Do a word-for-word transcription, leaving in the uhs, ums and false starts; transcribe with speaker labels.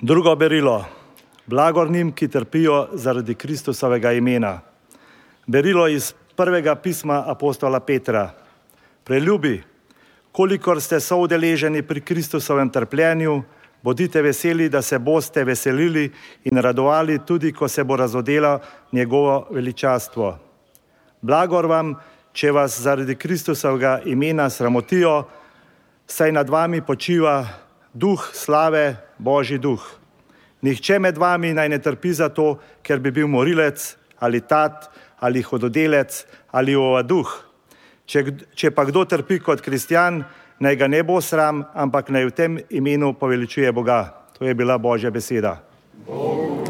Speaker 1: Drugo berilo. Blagor njim, ki trpijo zaradi Kristusovega imena. Berilo iz prvega pisma apostola Petra. Preljubi, kolikor ste soudeleženi pri Kristusovem trpljenju, bodite veseli, da se boste veselili in radovali tudi, ko se bo razodelo njegovo veličastvo. Blagor vam, če vas zaradi Kristusovega imena sramotijo, saj nad vami počiva duh slave, Božji duh. Nihče med vami naj ne trpi za to, ker bi bil morilec ali tat ali hudodelec ali ovaduh. Če, če pa kdo trpi kot kristjan, naj ga ne bo sram, ampak naj v tem imenu poveličuje Boga. To je bila Božja beseda. Bogu.